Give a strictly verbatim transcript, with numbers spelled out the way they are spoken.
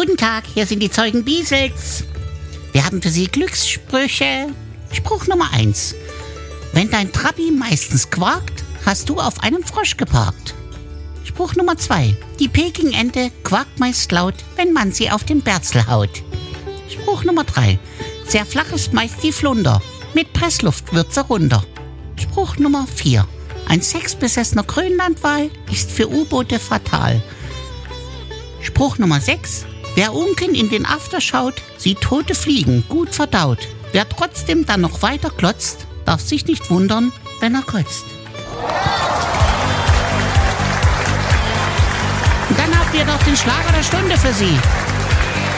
Guten Tag, hier sind die Zeugen Biesels. Wir haben für Sie Glückssprüche. Spruch Nummer eins. Wenn dein Trabi meistens quakt, hast du auf einem Frosch geparkt. Spruch Nummer zwei. Die Pekingente quakt meist laut, wenn man sie auf den Bärzel haut. Spruch Nummer drei. Sehr flach ist meist die Flunder. Mit Pressluft wird sie runter. Spruch Nummer vier. Ein sexbesessener Grönlandwal ist für U-Boote fatal. Spruch Nummer sechs. Wer unken in den After schaut, sieht tote Fliegen gut verdaut. Wer trotzdem dann noch weiter klotzt, darf sich nicht wundern, wenn er kotzt. Und dann habt ihr doch den Schlager der Stunde für Sie.